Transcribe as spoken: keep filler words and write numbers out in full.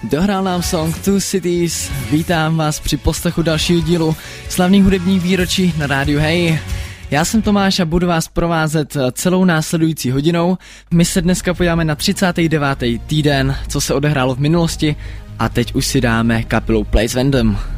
Dohrál nám song Two Cities. Vítám vás při poslechu dalšího dílu slavných hudebních výročí na rádiu Hey. Já jsem Tomáš a budu vás provázet celou následující hodinou. My se dneska podíváme na třicátý devátý týden, co se odehrálo v minulosti, a teď už si dáme kapelu Place Vandom.